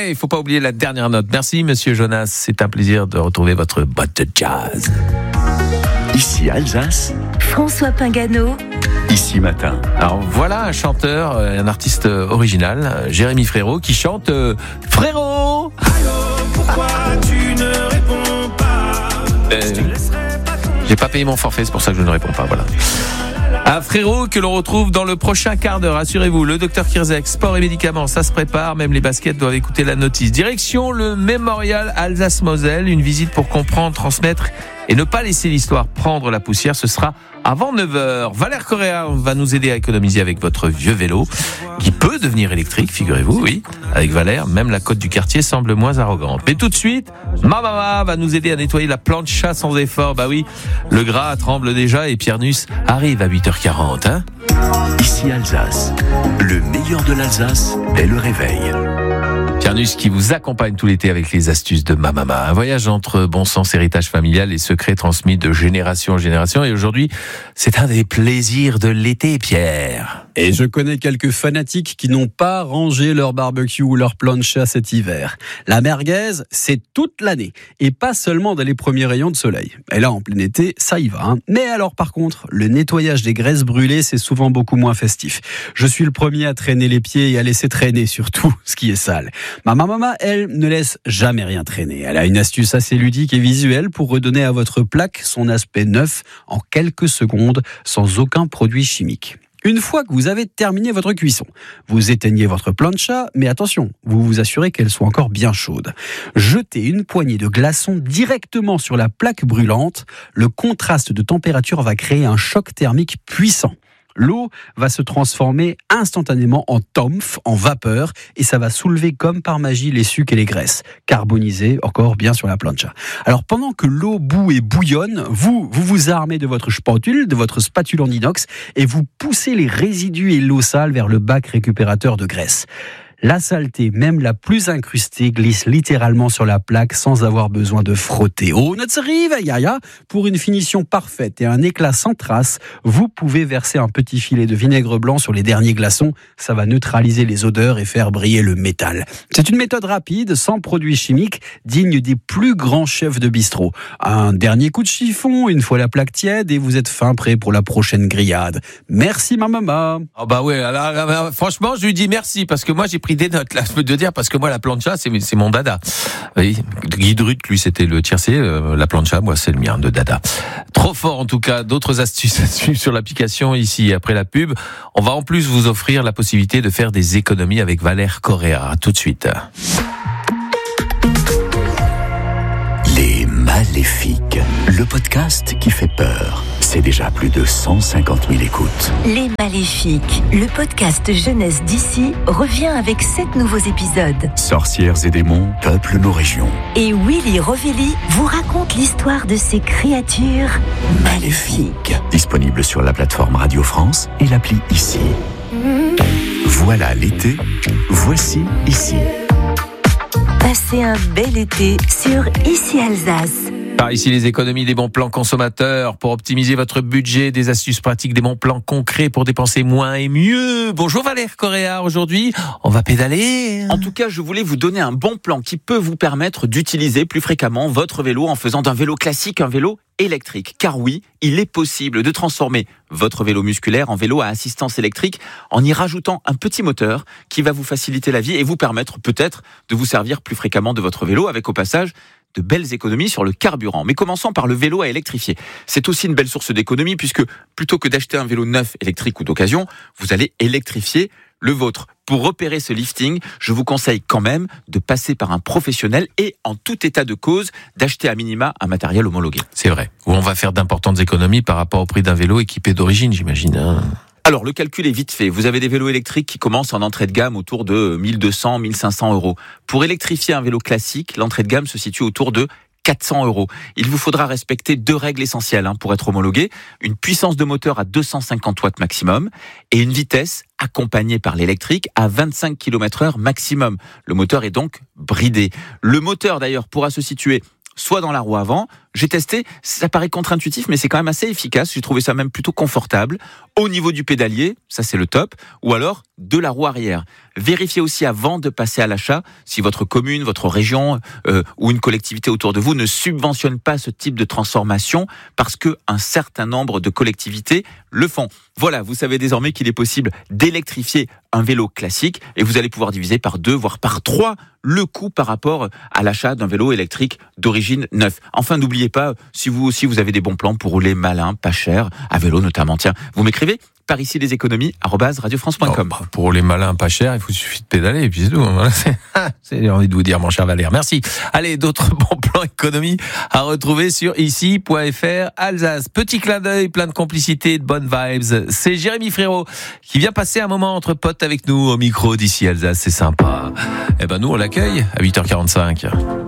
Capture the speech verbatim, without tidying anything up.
Ouais, il faut pas oublier la dernière note. Merci, monsieur Jonas. C'est un plaisir de retrouver votre boîte de jazz. Ici Alsace, François Pingano. Ici Matin. Alors voilà un chanteur, un artiste original, Jérémy Frérot, qui chante euh, Frérot. Allô, pourquoi tu ne réponds pas? Euh, j'ai pas payé mon forfait, c'est pour ça que je ne réponds pas. Voilà. Un Frérot que l'on retrouve dans le prochain quart d'heure, rassurez-vous. Le docteur Kirzek, sport et médicaments, ça se prépare. Même les baskets doivent écouter la notice. Direction le Mémorial Alsace-Moselle. Une visite pour comprendre, transmettre et ne pas laisser l'histoire prendre la poussière. Ce sera avant neuf heures. Valère Correa va nous aider à économiser avec votre vieux vélo, qui peut devenir électrique, figurez-vous, oui. Avec Valère, même la côte du quartier semble moins arrogante. Mais tout de suite, ma maman va nous aider à nettoyer la plancha sans effort. Bah oui, le gras tremble déjà et Pierre Nuss arrive à huit heures quarante. Hein. Ici Alsace, le meilleur de l'Alsace dès le réveil. Pierre Nuss qui vous accompagne tout l'été avec les astuces de ma maman. Un voyage entre bon sens, héritage familial et secrets transmis de génération en génération. Et aujourd'hui, c'est un des plaisirs de l'été, Pierre. Et je connais quelques fanatiques qui n'ont pas rangé leur barbecue ou leur plancha cet hiver. La merguez, c'est toute l'année. Et pas seulement dans les premiers rayons de soleil. Et là, en plein été, ça y va. Hein. Mais alors, par contre, le nettoyage des graisses brûlées, c'est souvent beaucoup moins festif. Je suis le premier à traîner les pieds et à laisser traîner surtout ce qui est sale. Ma maman, elle, ne laisse jamais rien traîner. Elle a une astuce assez ludique et visuelle pour redonner à votre plaque son aspect neuf en quelques secondes sans aucun produit chimique. Une fois que vous avez terminé votre cuisson, vous éteignez votre plancha, mais attention, vous vous assurez qu'elle soit encore bien chaude. Jetez une poignée de glaçons directement sur la plaque brûlante. Le contraste de température va créer un choc thermique puissant. L'eau va se transformer instantanément en tomph, en vapeur, et ça va soulever comme par magie les sucs et les graisses, carbonisées encore bien sur la plancha. Alors pendant que l'eau bout et bouillonne, vous, vous vous armez de votre spatule, de votre spatule en inox, et vous poussez les résidus et l'eau sale vers le bac récupérateur de graisse. La saleté, même la plus incrustée, glisse littéralement sur la plaque sans avoir besoin de frotter. Oh, notre yaya, pour une finition parfaite et un éclat sans trace, vous pouvez verser un petit filet de vinaigre blanc sur les derniers glaçons. Ça va neutraliser les odeurs et faire briller le métal. C'est une méthode rapide, sans produits chimiques, digne des plus grands chefs de bistrot. Un dernier coup de chiffon, une fois la plaque tiède, et vous êtes fin prêt pour la prochaine grillade. Merci, ma maman. Oh bah ouais, alors, alors, franchement, je lui dis merci, parce que moi, j'ai pris des notes là, je peux te dire, parce que moi la plancha c'est, c'est mon dada. Oui, Guy Drut, lui c'était le tiercé, euh, la plancha moi c'est le mien de dada. Trop fort en tout cas. D'autres astuces à suivre sur l'application ici après la pub. On va en plus vous offrir la possibilité de faire des économies avec Valère Correa. Tout de suite. Les Maléfiques, le podcast qui fait peur. C'est déjà plus de cent cinquante mille écoutes. Les Maléfiques, le podcast jeunesse d'ici, revient avec sept nouveaux épisodes. Sorcières et démons peuplent nos régions. Et Willy Rovelli vous raconte l'histoire de ces créatures maléfiques. Disponible sur la plateforme Radio France et l'appli Ici. Voilà l'été, voici Ici. Passez un bel été sur Ici Alsace. Par ici, les économies, des bons plans consommateurs pour optimiser votre budget, des astuces pratiques, des bons plans concrets pour dépenser moins et mieux. Bonjour Valère Correa, aujourd'hui, on va pédaler. En tout cas, je voulais vous donner un bon plan qui peut vous permettre d'utiliser plus fréquemment votre vélo en faisant d'un vélo classique un vélo électrique. Car oui, il est possible de transformer votre vélo musculaire en vélo à assistance électrique en y rajoutant un petit moteur qui va vous faciliter la vie et vous permettre peut-être de vous servir plus fréquemment de votre vélo avec au passage de belles économies sur le carburant. Mais commençons par le vélo à électrifier. C'est aussi une belle source d'économie puisque plutôt que d'acheter un vélo neuf électrique ou d'occasion, vous allez électrifier le vôtre. Pour repérer ce lifting, je vous conseille quand même de passer par un professionnel et en tout état de cause, d'acheter à minima un matériel homologué. C'est vrai. Où on va faire d'importantes économies par rapport au prix d'un vélo équipé d'origine, j'imagine. Hein. Alors, le calcul est vite fait. Vous avez des vélos électriques qui commencent en entrée de gamme autour de mille deux cents, mille cinq cents euros. Pour électrifier un vélo classique, l'entrée de gamme se situe autour de quatre cents euros. Il vous faudra respecter deux règles essentielles hein, pour être homologué. Une puissance de moteur à deux cent cinquante watts maximum et une vitesse accompagnée par l'électrique à vingt-cinq kilomètres heure maximum. Le moteur est donc bridé. Le moteur d'ailleurs pourra se situer soit dans la roue avant, j'ai testé, ça paraît contre-intuitif, mais c'est quand même assez efficace. J'ai trouvé ça même plutôt confortable. Au niveau du pédalier, ça c'est le top, ou alors de la roue arrière. Vérifiez aussi avant de passer à l'achat si votre commune, votre région euh, ou une collectivité autour de vous ne subventionne pas ce type de transformation, parce que un certain nombre de collectivités le font. Voilà, vous savez désormais qu'il est possible d'électrifier un vélo classique et vous allez pouvoir diviser par deux, voire par trois le coût par rapport à l'achat d'un vélo électrique d'origine neuf. Enfin, n'oubliez pas, si vous aussi vous avez des bons plans pour rouler malin, pas cher, à vélo notamment, tiens, vous m'écrivez par ici les économies arobase radio france point com. Oh, bah, pour rouler malin, pas cher, il faut suffit de pédaler et puis c'est tout. Voilà, c'est, c'est, j'ai envie de vous dire, mon cher Valère. Merci. Allez, d'autres bons plans économie à retrouver sur ici point f r Alsace. Petit clin d'œil, plein de complicité, de bonnes vibes. C'est Jérémy Frérot qui vient passer un moment entre potes avec nous au micro d'ici Alsace. C'est sympa. Eh ben nous, on l'accueille à huit heures quarante-cinq.